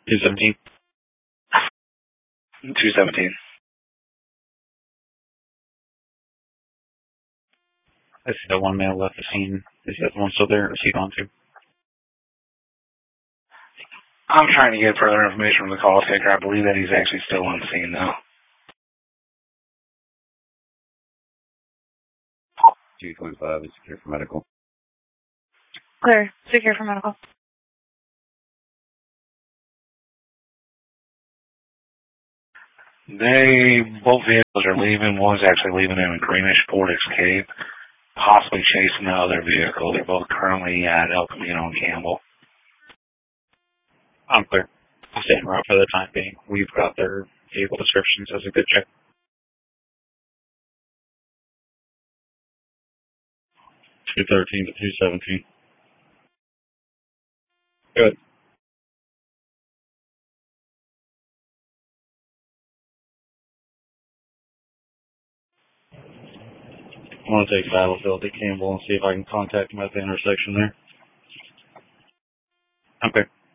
217. 217. I see that one male left the scene. Is that the one still there, or is he gone too? I'm trying to get further information from the call taker. I believe that he's actually still on scene, though. 225 is secure for medical. Clear. Secure for medical. Both vehicles are leaving. One's actually leaving in a greenish Ford Escape, possibly chasing the other vehicle. They're both currently at El Camino and Campbell. I'm clear. I'll stay en route for the time being. We've got their vehicle descriptions as a good check. 213 to 217. Good. I want to take Battlefield to Campbell and see if I can contact him at the intersection there. Okay.